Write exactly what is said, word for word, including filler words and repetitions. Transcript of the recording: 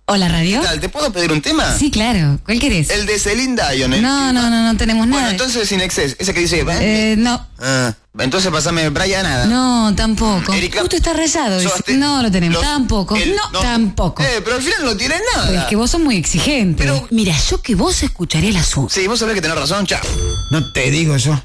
Hola, radio. ¿Qué tal? ¿Te puedo pedir un tema? Sí, claro. ¿Cuál querés? El de Celine Dion. ¿eh? No, no, no, no tenemos nada. Bueno, entonces Sin Excess. Ese que dice... Eh, no. Ah, entonces pasame Brian nada. No, tampoco. Erika, Justo está rayado. sos ese. te- No lo tenemos. los- tampoco. el- no, tampoco. Eh, pero al final no tiene nada. Pero es que vos sos muy exigente. Pero- Mira, yo que vos escucharé la suya. Sí, vos sabés que tenés razón, chao. No te digo yo.